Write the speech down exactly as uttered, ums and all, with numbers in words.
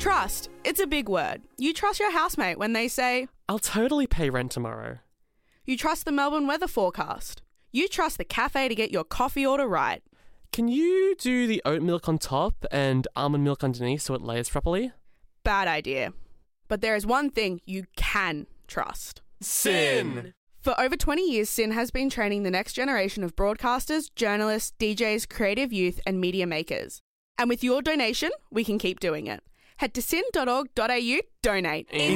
Trust. It's a big word. You trust your housemate when they say, I'll totally pay rent tomorrow. You trust the Melbourne weather forecast. You trust the cafe to get your coffee order right. Can you do the oat milk on top and almond milk underneath so it layers properly? Bad idea. But there is one thing you can trust. Sin! For over twenty years, Sin has been training the next generation of broadcasters, journalists, D Js, creative youth and media makers. And with your donation, we can keep doing it. Head to sin dot org dot a u, donate. In